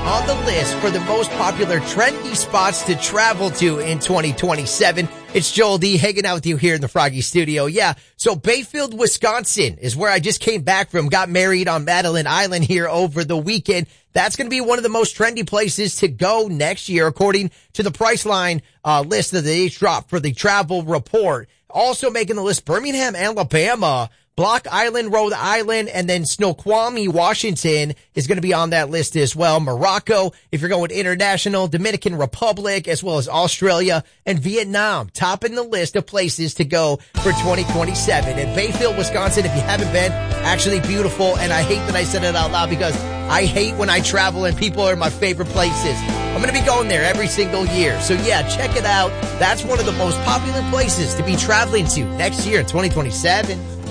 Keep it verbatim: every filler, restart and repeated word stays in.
on the list for the most popular trendy spots to travel to in twenty twenty-seven. It's Joel D hanging out with you here in the Froggy Studio. Yeah, so Bayfield, Wisconsin is where I just came back from. Got married on Madeline Island here over the weekend. That's going to be one of the most trendy places to go next year, according to the Priceline uh, list that they dropped for the travel report. Also making the list, Birmingham, Alabama, Block Island, Rhode Island, and then Snoqualmie, Washington is going to be on that list as well. Morocco, if you're going international, Dominican Republic, as well as Australia and Vietnam, topping the list of places to go for twenty twenty-seven. And Bayfield, Wisconsin, if you haven't been, actually beautiful. And I hate that I said it out loud because I hate when I travel and people are my favorite places. I'm going to be going there every single year. So yeah, check it out. That's one of the most popular places to be traveling to next year in twenty twenty-seven.